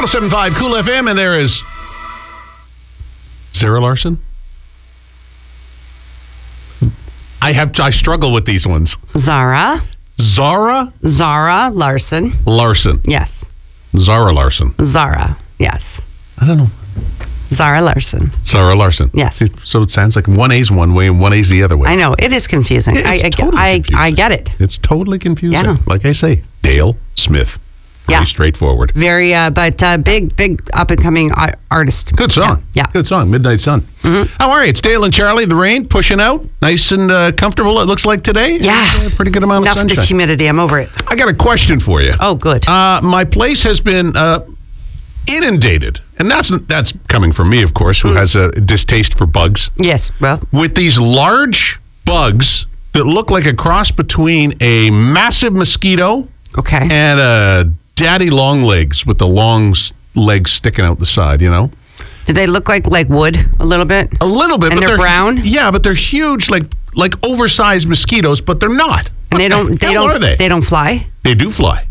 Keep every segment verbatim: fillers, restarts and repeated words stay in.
one oh seven point five Cool F M, and there is Zara Larson. I have I struggle with these ones. Zara. Zara Zara Larson. Larson. Yes. Zara Larson. Zara. Yes. I don't know. Zara Larson. Zara Larson. Yes. So it sounds like one A's one way and one A's the other way. I know. It is confusing. It's I, I, totally I, confusing. I get it. It's totally confusing. Yeah. Like I say, Dale Smith. Pretty Yeah. straightforward. Very, uh, but uh, big, big up and coming ar- artist. Good song. Yeah. yeah. Good song. Midnight Sun. Mm-hmm. How are you? It's Dale and Charlie. The rain pushing out. Nice and uh, comfortable, it looks like today. Yeah. And, uh, pretty good amount Enough of of sunshine. this humidity. I'm over it. I got a question for you. Oh, good. Uh, my place has been uh, inundated. And that's that's coming from me, of course, who mm. has a distaste for bugs. Yes. Well. With these large bugs that look like a cross between a massive mosquito Okay. and a daddy long legs with the long s- legs sticking out the side, you know? Do they look like like wood a little bit? A little bit. And but they're brown? Yeah, but they're huge, like like oversized mosquitoes, but they're not. And they don't. They How don't. are they? They don't fly. They do fly.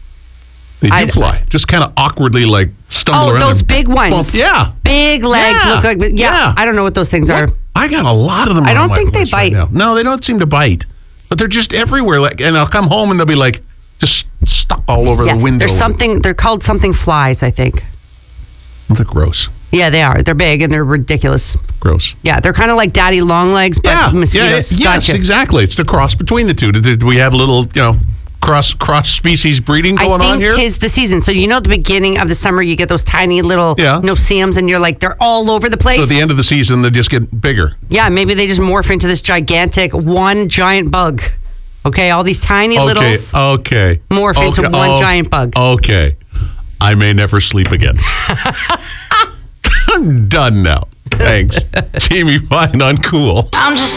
They do I- fly. Just kind of awkwardly, like, stumble Oh, around. those and big bump. ones. Yeah. Big legs Yeah. look like. Yeah, Yeah. I don't know what those things are. What? I got a lot of them I around don't my think they place right bite. now. No, they don't seem to bite. But they're just everywhere. Like, and I'll come home and they'll be like, just stuck all over Yeah. the window. There's something. They're called something flies, I think. They're gross. Yeah, they are. They're big and they're ridiculous. Gross. Yeah, they're kind of like daddy long legs, but Yeah. mosquitoes. Yeah, yes, Gotcha. exactly. It's the cross between the two. Did, did we have a little, you know, cross cross species breeding going I on here? think tis the season. So you know, at the beginning of the summer, you get those tiny little Yeah. no-see-ums, and you're like, they're all over the place. So at the end of the season, they just get bigger. Yeah, maybe they just morph into this gigantic one giant bug. Okay, all these tiny Okay, littles okay. morph okay. into one oh, giant bug. Okay. I may never sleep again. I'm done now. Thanks. Jamie Fine on Cool. I'm just